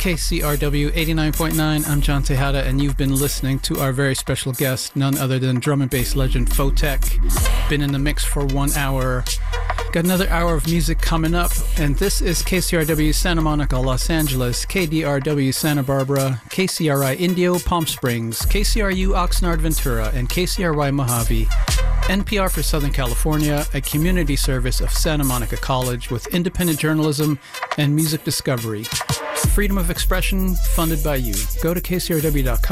KCRW 89.9. I'm John Tejada, and you've been listening to our very special guest, none other than drum and bass legend Photek. Been in the mix for 1 hour. Got another hour of music coming up, and this is KCRW Santa Monica, Los Angeles, KDRW Santa Barbara, KCRI Indio, Palm Springs, KCRU Oxnard, Ventura, and KCRY Mojave. NPR for Southern California, a community service of Santa Monica College with independent journalism and music discovery. Freedom of expression funded by you. Go to kcrw.com